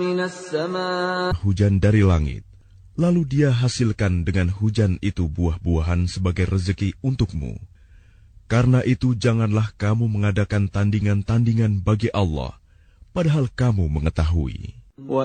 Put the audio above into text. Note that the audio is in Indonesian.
hujan dari langit, lalu Dia hasilkan dengan hujan itu buah-buahan sebagai rezeki untukmu. Karena itu janganlah kamu mengadakan tandingan-tandingan bagi Allah, padahal kamu mengetahui.